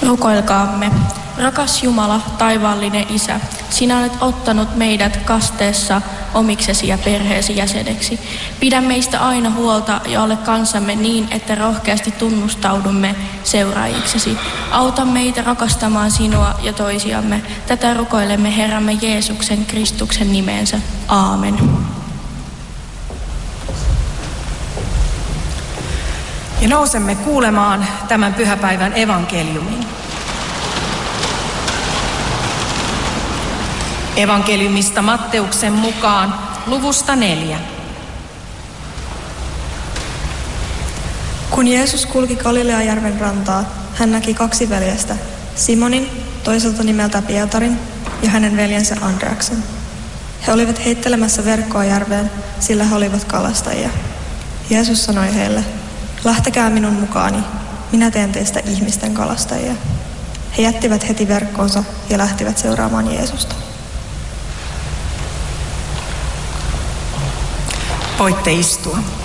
Rukoilkaamme. Rakas Jumala, taivaallinen Isä, sinä olet ottanut meidät kasteessa omiksesi ja perheesi jäseneksi. Pidä meistä aina huolta ja ole kanssamme niin, että rohkeasti tunnustaudumme seuraajiksesi. Auta meitä rakastamaan sinua ja toisiamme. Tätä rukoilemme Herramme Jeesuksen Kristuksen nimensä. Aamen. Ja nousemme kuulemaan tämän pyhäpäivän evankeliumin. Evankeliumista Matteuksen mukaan luvusta 4. Kun Jeesus kulki Galileajärven rantaa, hän näki 2 veljestä, Simonin, toiselta nimeltä Pietarin, ja hänen veljensä Andreaksen. He olivat heittelemässä verkkoa järveen, sillä he olivat kalastajia. Jeesus sanoi heille, lähtekää minun mukaani, minä teen teistä ihmisten kalastajia. He jättivät heti verkkoonsa ja lähtivät seuraamaan Jeesusta. Voitte istua.